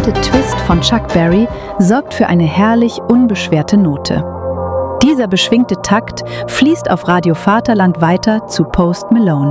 charmante Twist von Chuck Berry sorgt für eine herrlich unbeschwerte Note. Dieser beschwingte Takt fließt auf Radio Vaterland weiter zu Post Malone.